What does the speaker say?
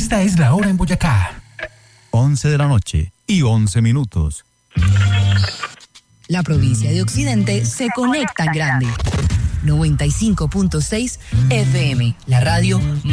Esta es la hora en Boyacá. 11 de la noche y 11 minutos. La provincia de Occidente se conecta en grande. 95.6 FM, la radio